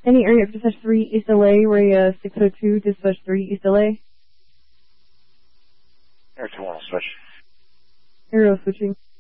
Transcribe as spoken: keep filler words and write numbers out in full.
Any area dispatch three East L A, area six oh two, dispatch three East L A. Air two one, switch. Aero switching.